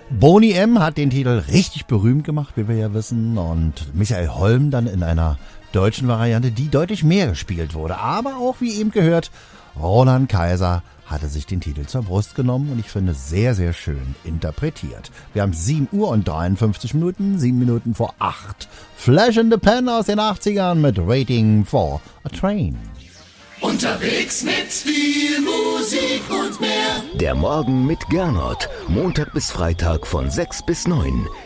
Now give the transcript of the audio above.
Boney M. hat den Titel richtig berühmt gemacht, wie wir ja wissen, und Michael Holm dann in einer deutschen Variante, die deutlich mehr gespielt wurde. Aber auch, wie eben gehört, Roland Kaiser hatte sich den Titel zur Brust genommen und ich finde sehr, sehr schön interpretiert. Wir haben 7 Uhr und 53 Minuten, 7 Minuten vor 8. Flash in the Pan aus den 80ern mit Waiting for a Train. Unterwegs mit viel Musik und mehr. Der Morgen mit Gernot. Montag bis Freitag von 6 bis 9.